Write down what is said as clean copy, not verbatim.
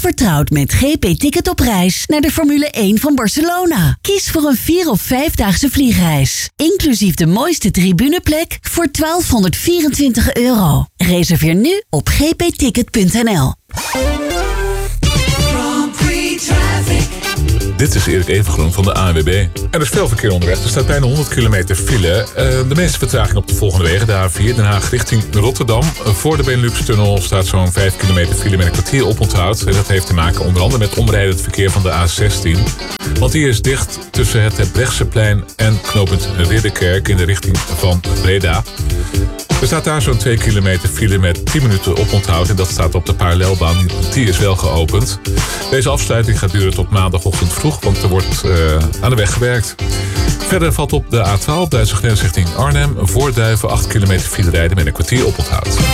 vertrouwd met GP-ticket op reis naar de Formule 1 van Barcelona. Kies voor een 4 of 5-daagse vliegreis. Inclusief de mooiste tribuneplek voor €1224. Reserveer nu op gpticket.nl. Dit is Erik Evengroen van de ANWB. Er is veel verkeer onderweg. Er staat bijna 100 kilometer file. De meeste vertraging op de volgende wegen. De A4 Den Haag richting Rotterdam. Voor de Benelux-tunnel staat zo'n 5 kilometer file met een kwartier oponthoud. En dat heeft te maken onder andere met omrijdend verkeer van de A16. Want die is dicht tussen het Terbrechtseplein en knooppunt Ridderkerk in de richting van Breda. Er staat daar zo'n 2 kilometer file met 10 minuten oponthoud. En dat staat op de parallelbaan. Die is wel geopend. Deze afsluiting gaat duren tot maandagochtend vroeg, want er wordt aan de weg gewerkt. Verder valt op de A12 Duitse grens richting Arnhem voor Duiven 8 kilometer file rijden met een kwartier oponthoud.